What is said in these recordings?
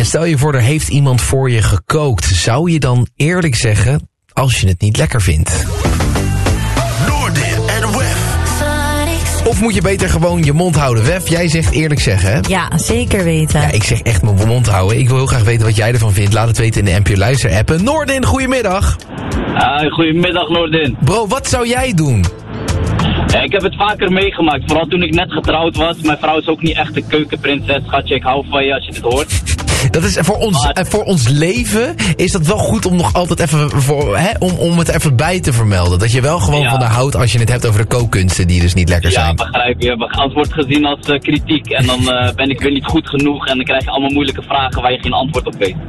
stel je voor, er heeft iemand voor je gekookt. Zou je dan eerlijk zeggen als je het niet lekker vindt? Noordin en Wef. Of moet je beter gewoon je mond houden? Wef, jij zegt eerlijk zeggen, hè? Ja, zeker weten. Ja, ik zeg echt mijn mond houden. Ik wil heel graag weten wat jij ervan vindt. Laat het weten in de NPO Luister app. Noordin, goedemiddag. Goedemiddag Noordin. Bro, wat zou jij doen? Ik heb het vaker meegemaakt, vooral toen ik net getrouwd was. Mijn vrouw is ook niet echt een keukenprinses. Schatje, ik hou van je als je dit hoort. Dat is voor ons leven is dat wel goed om nog altijd even om het even bij te vermelden. Dat je wel gewoon van haar houdt als je het hebt over de kookkunsten die dus niet lekker zijn. Ja, begrijp je. Het wordt gezien als kritiek. En dan ben ik weer niet goed genoeg. En dan krijg je allemaal moeilijke vragen waar je geen antwoord op weet.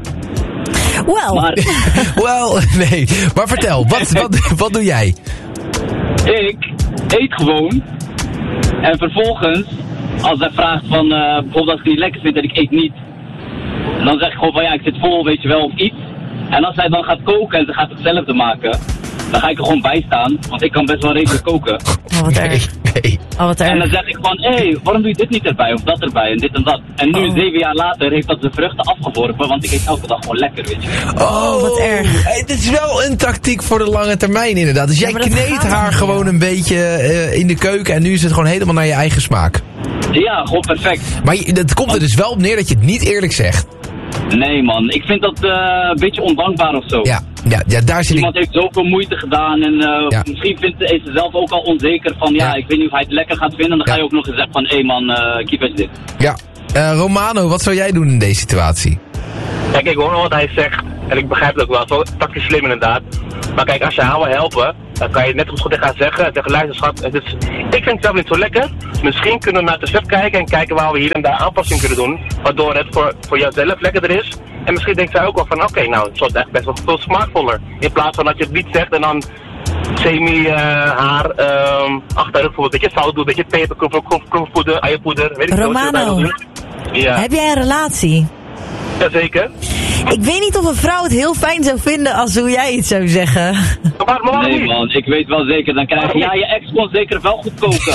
Nee. Maar vertel, wat doe jij? Ik eet gewoon. En vervolgens, als hij vraagt van, bijvoorbeeld als ik het niet lekker vind en ik eet niet. En dan zeg ik gewoon van ja, ik zit vol, weet je wel, of iets. En als hij dan gaat koken en ze gaat hetzelfde maken, dan ga ik er gewoon bij staan. Want ik kan best wel redelijk koken. Oh, wat erg. Nee. Oh, wat erg. En dan zeg ik van, waarom doe je dit niet erbij of dat erbij en dit en dat. En nu, 7 jaar later, heeft dat de vruchten afgeworpen, want ik eet elke dag gewoon lekker, weet je. Oh, wat erg. Het is wel een tactiek voor de lange termijn inderdaad. Dus jij kneedt haar gewoon een beetje in de keuken en nu is het gewoon helemaal naar je eigen smaak. Ja, gewoon perfect. Maar het komt er dus wel op neer dat je het niet eerlijk zegt. Nee man, ik vind dat een beetje ondankbaar of zo. Ja, daar zit Iemand heeft zoveel moeite gedaan en misschien is ze zelf ook al onzeker van ik weet niet of hij het lekker gaat vinden. En dan ga je ook nog eens zeggen van man, keep as dit. Ja, Romano, wat zou jij doen in deze situatie? Kijk, ik hoor nog wat hij zegt en ik begrijp het ook wel. Zo tactisch slim inderdaad. Maar kijk, als je haar wil helpen, dan kan je net goed tegen haar zeggen. Tegen luister schat, ik vind het zelf niet zo lekker. Misschien kunnen we naar het recept kijken en kijken waar we hier en daar aanpassing kunnen doen. Waardoor het voor jouzelf lekkerder is. En misschien denkt zij ook wel van oké, nou, het wordt echt best wel veel smaakvoller. In plaats van dat je het niet zegt en dan haar achter bijvoorbeeld dat je zout doet, dat je peper, knofpoeder, eierpoeder, weet ik veel. Romano, heb jij een relatie? Jazeker. Ik weet niet of een vrouw het heel fijn zou vinden als hoe jij het zou zeggen. Nee man, ik weet wel zeker, dan krijg je... Ja, je ex kon zeker wel goed koken.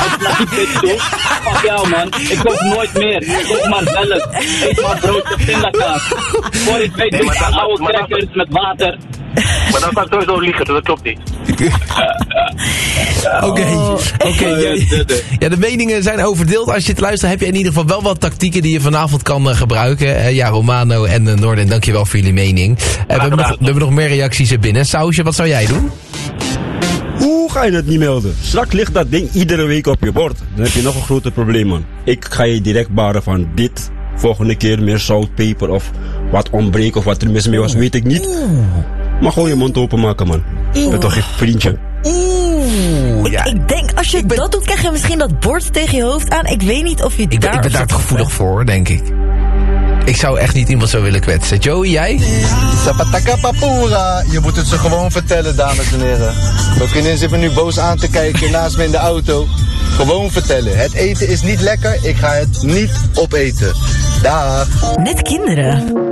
Fuck jou man, ik kook nooit meer. Ik kook maar zelf. Eet maar brood met pindakaas. Voor ik weet ik oude crackers met water. Maar dan zou ik sowieso liegen, dat klopt niet. Oké. Ja, de meningen zijn overdeeld. Als je het luistert heb je in ieder geval wel wat tactieken die je vanavond kan gebruiken. Ja, Romano en Noordin, dankjewel voor jullie mening. We hebben nog meer reacties binnen. Sausje, wat zou jij doen? Hoe ga je het niet melden? Straks ligt dat ding iedere week op je bord. Dan heb je nog een groter probleem, man. Ik ga je direct baren van dit. Volgende keer meer zout, peper of wat ontbreekt of wat er mis mee was, weet ik niet. Maar gewoon je mond openmaken, man. Ik ben toch geen vriendje. Ik denk, als je dat doet, krijg je misschien dat bord tegen je hoofd aan. Ik weet niet of je ik ben daar te gevoelig voor, denk ik. Ik zou echt niet iemand zo willen kwetsen. Joey, jij? Sapataka papura. Je moet het ze gewoon vertellen, dames en heren. Mijn vriendin zit me nu boos aan te kijken naast me in de auto. Gewoon vertellen. Het eten is niet lekker. Ik ga het niet opeten. Dag. Net kinderen.